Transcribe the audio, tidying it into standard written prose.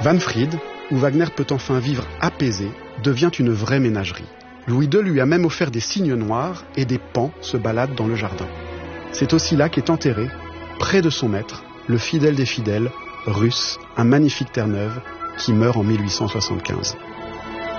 Wahnfried, où Wagner peut enfin vivre apaisé, devient une vraie ménagerie. Louis II lui a même offert des cygnes noirs et des paons se baladent dans le jardin. C'est aussi là qu'est enterré, près de son maître, le fidèle des fidèles, Russe, un magnifique Terre-Neuve, qui meurt en 1875.